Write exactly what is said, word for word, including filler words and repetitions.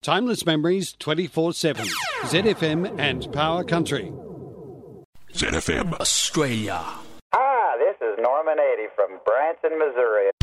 Timeless memories twenty-four seven. Z F M and Power Country. Z F M Australia. Hi, this is Norman Eddy from Branson, Missouri.